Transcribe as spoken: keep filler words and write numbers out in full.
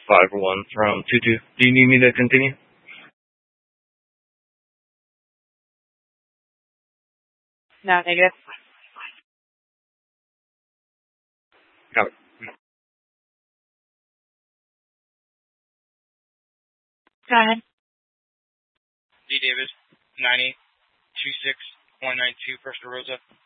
five one from two two. Do you need me to continue? No, negative. Got it. Go ahead. D. Davis, nine eight two six one nine two, First Rosa.